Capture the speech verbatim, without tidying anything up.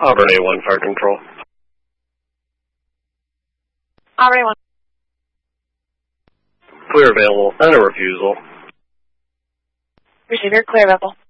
Auburn A one, Fire Control. Auburn A one. Clear available and a refusal. Receiver, clear available.